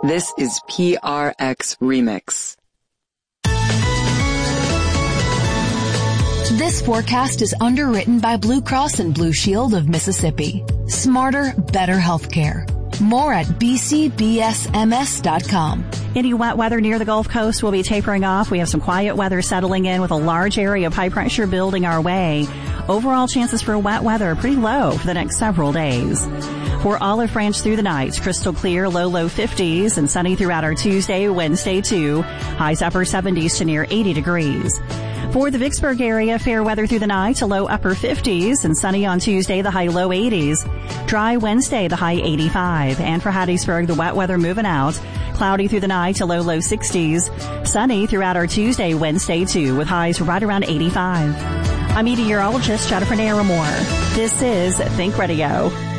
This is PRX Remix. This forecast is underwritten by Blue Cross and Blue Shield of Mississippi. Smarter, better healthcare. More at bcbsms.com. Any wet weather near the Gulf Coast will be tapering off. We have some quiet weather settling in with a large area of high pressure building our way. Overall chances for wet weather are pretty low for the next several days. For Olive Branch through the night, crystal clear, low 50s and sunny throughout our Tuesday, Wednesday too. Highs upper 70s to near 80 degrees. For the Vicksburg area, fair weather through the night to low upper 50s and sunny on Tuesday, the high low 80s. Dry Wednesday, the high 85. And for Hattiesburg, the wet weather moving out. Cloudy through the night to low 60s. Sunny throughout our Tuesday, Wednesday too, with highs right around 85. I'm meteorologist Jennifer Naramore. This is Think Radio.